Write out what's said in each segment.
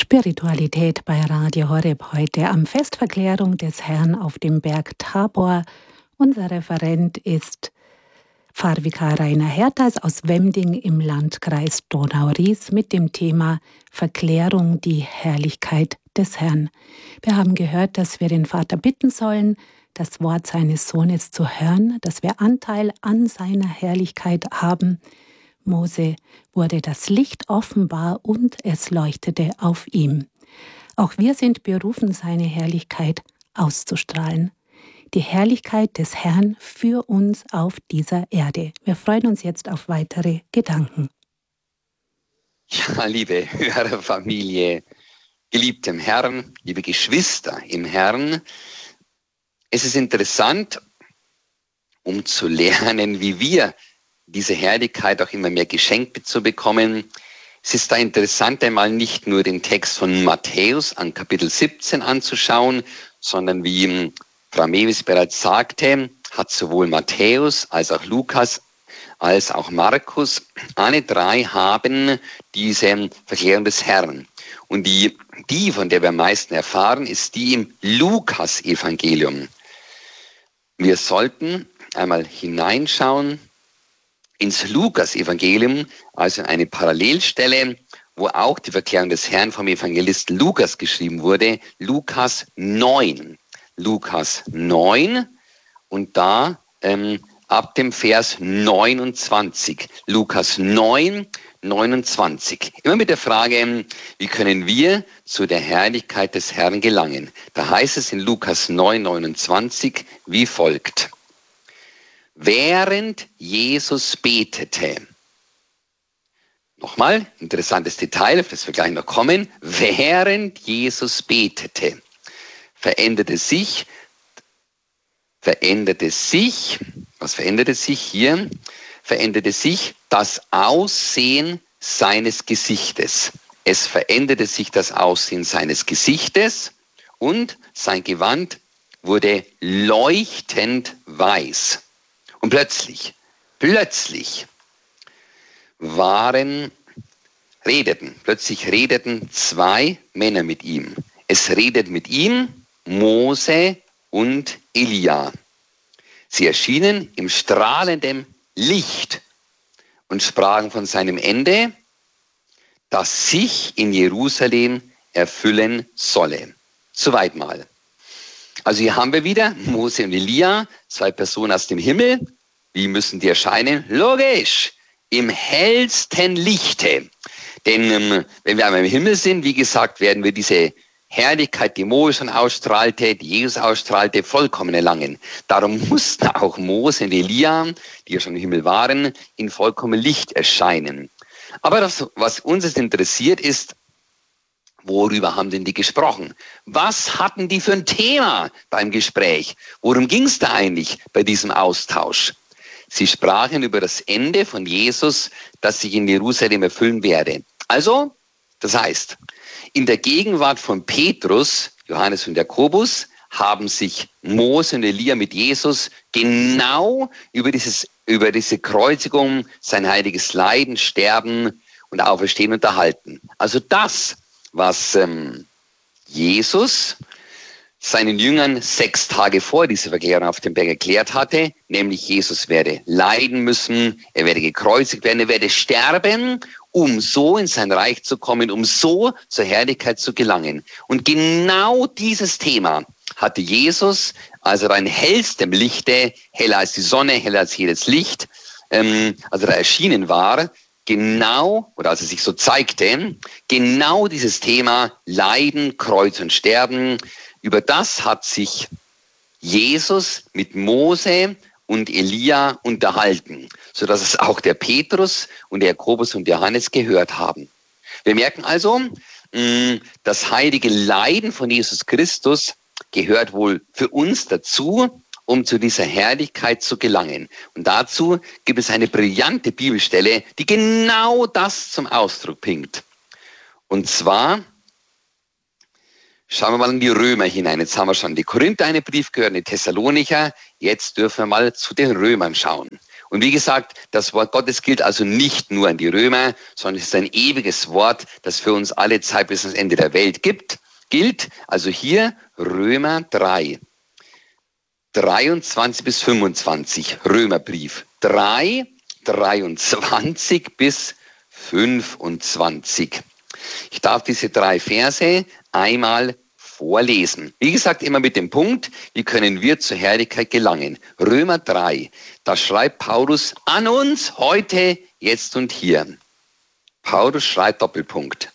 Spiritualität bei Radio Horeb heute am Festverklärung des Herrn auf dem Berg Tabor. Unser Referent ist Pfarrvikar Rainer Hertas aus Wemding im Landkreis Donau-Ries mit dem Thema Verklärung, die Herrlichkeit des Herrn. Wir haben gehört, dass wir den Vater bitten sollen, das Wort seines Sohnes zu hören, dass wir Anteil an seiner Herrlichkeit haben. Mose wurde das Licht offenbar und es leuchtete auf ihm. Auch wir sind berufen, seine Herrlichkeit auszustrahlen. Die Herrlichkeit des Herrn für uns auf dieser Erde. Wir freuen uns jetzt auf weitere Gedanken. Ja, liebe Hörerfamilie, geliebtem Herrn, liebe Geschwister im Herrn, es ist interessant, um zu lernen, wie wir diese Herrlichkeit auch immer mehr geschenkt zu bekommen. Es ist da interessant, einmal nicht nur den Text von Matthäus an Kapitel 17 anzuschauen, sondern wie Frau Mewis bereits sagte, hat sowohl Matthäus als auch Lukas als auch Markus, alle drei haben diese Verklärung des Herrn. Und die, von der wir am meisten erfahren, ist die im Lukas-Evangelium. Wir sollten einmal hineinschauen ins Lukas-Evangelium, also in eine Parallelstelle, wo auch die Verklärung des Herrn vom Evangelisten Lukas geschrieben wurde, Lukas 9. Lukas 9 und da ab dem Vers 29. Lukas 9, 29. Immer mit der Frage, wie können wir zu der Herrlichkeit des Herrn gelangen? Da heißt es in Lukas 9, 29 wie folgt. Während Jesus betete, nochmal, interessantes Detail, auf das wir gleich noch kommen, während Jesus betete, veränderte sich, was veränderte sich hier? Veränderte sich das Aussehen seines Gesichtes. Es veränderte sich das Aussehen seines Gesichtes und sein Gewand wurde leuchtend weiß. Und plötzlich redeten zwei Männer mit ihm. Es redet mit ihm Mose und Elia. Sie erschienen im strahlenden Licht und sprachen von seinem Ende, das sich in Jerusalem erfüllen solle. Soweit mal. Also hier haben wir wieder Mose und Elia, zwei Personen aus dem Himmel. Wie müssen die erscheinen? Logisch, im hellsten Lichte. Denn wenn wir einmal im Himmel sind, wie gesagt, werden wir diese Herrlichkeit, die Mose schon ausstrahlte, die Jesus ausstrahlte, vollkommen erlangen. Darum mussten auch Mose und Elia, die ja schon im Himmel waren, in vollkommenem Licht erscheinen. Aber das, was uns jetzt interessiert, ist, worüber haben denn die gesprochen? Was hatten die für ein Thema beim Gespräch? Worum ging es da eigentlich bei diesem Austausch? Sie sprachen über das Ende von Jesus, das sich in Jerusalem erfüllen werde. Also, das heißt, in der Gegenwart von Petrus, Johannes und Jakobus haben sich Mose und Elia mit Jesus genau über diese Kreuzigung, sein heiliges Leiden, Sterben und Auferstehen unterhalten. Also das, was Jesus seinen Jüngern 6 Tage vor dieser Verklärung auf dem Berg erklärt hatte, nämlich Jesus werde leiden müssen, er werde gekreuzigt werden, er werde sterben, um so in sein Reich zu kommen, um so zur Herrlichkeit zu gelangen. Und genau dieses Thema hatte Jesus, als er in hellstem Lichte, heller als die Sonne, heller als jedes Licht, als er da erschienen war, genau, oder als er sich so zeigte, genau dieses Thema Leiden, Kreuz und Sterben, über das hat sich Jesus mit Mose und Elia unterhalten, sodass es auch der Petrus und der Jakobus und Johannes gehört haben. Wir merken also, das heilige Leiden von Jesus Christus gehört wohl für uns dazu, um zu dieser Herrlichkeit zu gelangen. Und dazu gibt es eine brillante Bibelstelle, die genau das zum Ausdruck bringt. Und zwar schauen wir mal in die Römer hinein. Jetzt haben wir schon die Korinther einen Brief gehört, die Thessalonicher. Jetzt dürfen wir mal zu den Römern schauen. Und wie gesagt, das Wort Gottes gilt also nicht nur an die Römer, sondern es ist ein ewiges Wort, das für uns alle Zeit bis ans Ende der Welt gilt. Also hier Römer 3, 23 bis 25, Römerbrief 3, 23 bis 25. Ich darf diese 3 Verse einmal vorlesen. Wie gesagt, immer mit dem Punkt, wie können wir zur Herrlichkeit gelangen. Römer 3, da schreibt Paulus an uns heute, jetzt und hier. Paulus schreibt Doppelpunkt,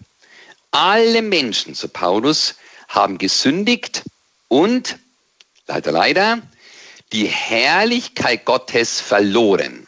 alle Menschen, so Paulus, haben gesündigt und, leider, die Herrlichkeit Gottes verloren.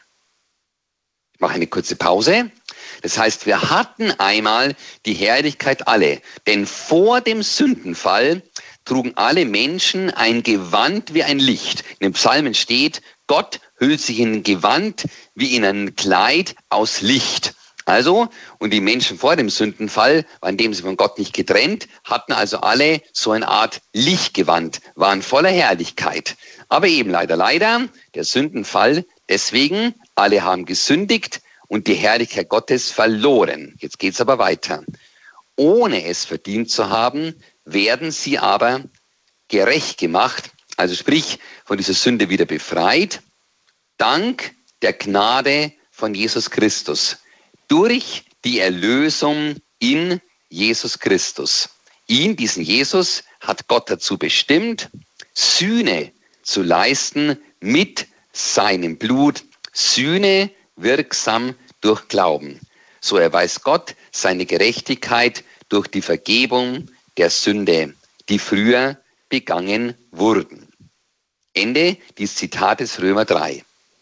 Ich mache eine kurze Pause. Das heißt, wir hatten einmal die Herrlichkeit alle, denn vor dem Sündenfall trugen alle Menschen ein Gewand wie ein Licht. In den Psalmen steht, Gott hüllt sich in ein Gewand wie in ein Kleid aus Licht. Also, und die Menschen vor dem Sündenfall, an dem sie von Gott nicht getrennt, hatten also alle so eine Art Lichtgewand, waren voller Herrlichkeit. Aber eben leider, der Sündenfall, deswegen, alle haben gesündigt und die Herrlichkeit Gottes verloren. Jetzt geht's aber weiter. Ohne es verdient zu haben, werden sie aber gerecht gemacht, also sprich von dieser Sünde wieder befreit, dank der Gnade von Jesus Christus, durch die Erlösung in Jesus Christus. Diesen Jesus, hat Gott dazu bestimmt, Sühne zu leisten mit seinem Blut, Sühne wirksam durch Glauben. So erweist Gott seine Gerechtigkeit durch die Vergebung der Sünde, die früher begangen wurden. Ende des Zitates Römer 3.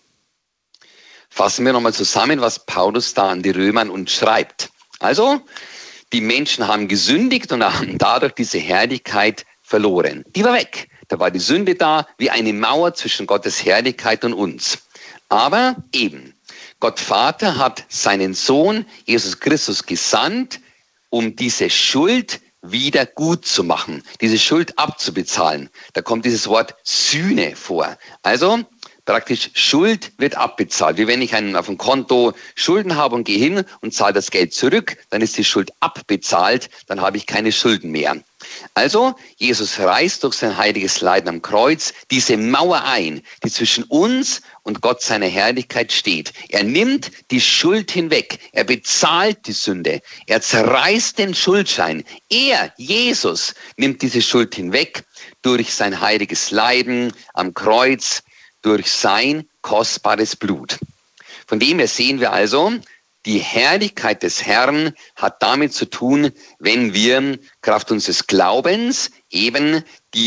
Fassen wir nochmal zusammen, was Paulus da an die Römer uns schreibt. Also, die Menschen haben gesündigt und haben dadurch diese Herrlichkeit verloren. Die war weg. Da war die Sünde da, wie eine Mauer zwischen Gottes Herrlichkeit und uns. Aber eben, Gott Vater hat seinen Sohn Jesus Christus gesandt, um diese Schuld wieder gut zu machen, diese Schuld abzubezahlen. Da kommt dieses Wort Sühne vor. Also praktisch Schuld wird abbezahlt. Wie wenn ich auf dem Konto Schulden habe und gehe hin und zahle das Geld zurück, dann ist die Schuld abbezahlt, dann habe ich keine Schulden mehr. Also Jesus reißt durch sein heiliges Leiden am Kreuz diese Mauer ein, die zwischen uns und Gott seiner Herrlichkeit steht. Er nimmt die Schuld hinweg, er bezahlt die Sünde, er zerreißt den Schuldschein. Er, Jesus, nimmt diese Schuld hinweg durch sein heiliges Leiden am Kreuz, durch sein kostbares Blut. Von dem her sehen wir also, die Herrlichkeit des Herrn hat damit zu tun, wenn wir Kraft unseres Glaubens eben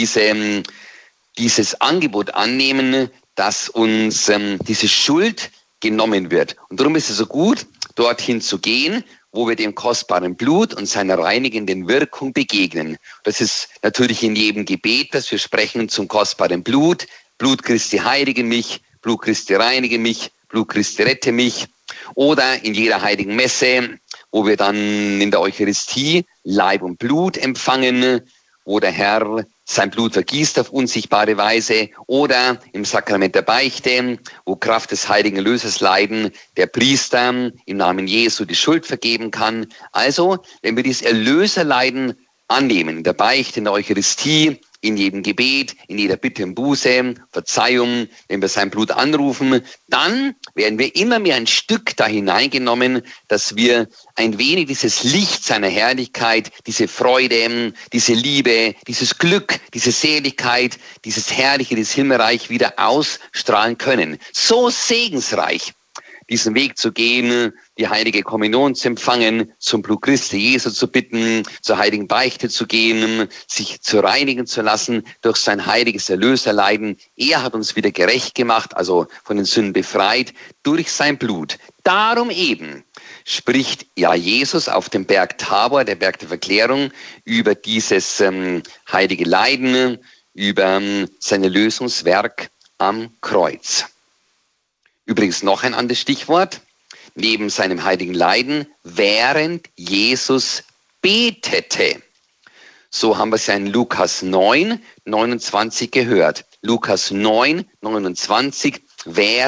dieses Angebot annehmen, dass uns diese Schuld genommen wird. Und darum ist es so gut, dorthin zu gehen, wo wir dem kostbaren Blut und seiner reinigenden Wirkung begegnen. Das ist natürlich in jedem Gebet, das wir sprechen zum kostbaren Blut. Blut Christi heilige mich, Blut Christi reinige mich, Blut Christi rette mich. Oder in jeder heiligen Messe, wo wir dann in der Eucharistie Leib und Blut empfangen, wo der Herr sein Blut vergießt auf unsichtbare Weise. Oder im Sakrament der Beichte, wo Kraft des heiligen Erlösersleiden der Priester im Namen Jesu die Schuld vergeben kann. Also, wenn wir dieses Erlöserleiden annehmen, in der Beichte, in der Eucharistie, in jedem Gebet, in jeder Bitte um Buße, Verzeihung, wenn wir sein Blut anrufen, dann werden wir immer mehr ein Stück da hineingenommen, dass wir ein wenig dieses Licht seiner Herrlichkeit, diese Freude, diese Liebe, dieses Glück, diese Seligkeit, dieses Herrliche, dieses Himmelreich wieder ausstrahlen können. So segensreich, diesen Weg zu gehen, die heilige Kommunion zu empfangen, zum Blut Christi Jesu zu bitten, zur heiligen Beichte zu gehen, sich zu reinigen zu lassen durch sein heiliges Erlöserleiden. Er hat uns wieder gerecht gemacht, also von den Sünden befreit, durch sein Blut. Darum eben spricht ja Jesus auf dem Berg Tabor, der Berg der Verklärung, über dieses heilige Leiden, über sein Erlösungswerk am Kreuz. Übrigens noch ein anderes Stichwort, neben seinem heiligen Leiden, während Jesus betete. So haben wir es ja in Lukas 9, 29 gehört. Lukas 9, 29, während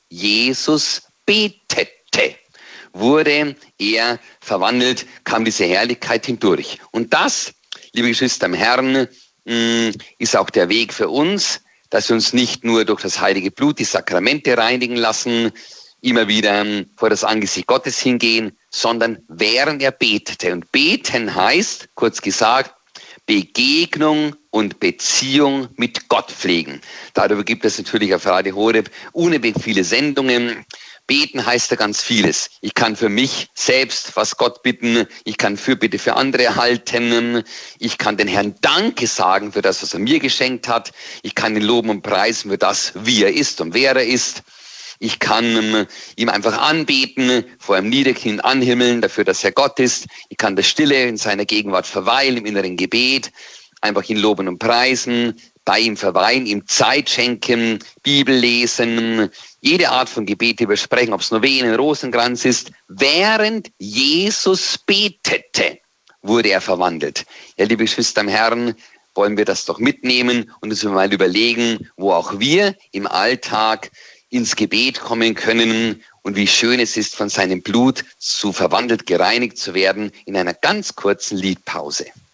Jesus betete, wurde er verwandelt, kam diese Herrlichkeit hindurch. Und das, liebe Geschwister im Herrn, ist auch der Weg für uns, dass wir uns nicht nur durch das heilige Blut die Sakramente reinigen lassen, immer wieder vor das Angesicht Gottes hingehen, sondern während er betete. Und beten heißt, kurz gesagt, Begegnung und Beziehung mit Gott pflegen. Darüber gibt es natürlich auf Radio Horeb unendlich viele Sendungen. Beten heißt ja ganz vieles. Ich kann für mich selbst was Gott bitten. Ich kann Fürbitte für andere erhalten. Ich kann den Herrn Danke sagen für das, was er mir geschenkt hat. Ich kann ihn loben und preisen für das, wie er ist und wer er ist. Ich kann ihm einfach anbeten, vor ihm niederknien, anhimmeln, dafür, dass er Gott ist. Ich kann das Stille in seiner Gegenwart verweilen, im inneren Gebet, einfach ihn loben und preisen, bei ihm verweilen, ihm Zeit schenken, Bibel lesen, jede Art von Gebet übersprechen, ob es Novenen, Rosenkranz ist. Während Jesus betete, wurde er verwandelt. Ja, liebe Geschwister im Herrn, wollen wir das doch mitnehmen und uns mal überlegen, wo auch wir im Alltag ins Gebet kommen können und wie schön es ist, von seinem Blut zu verwandelt, gereinigt zu werden, in einer ganz kurzen Liedpause.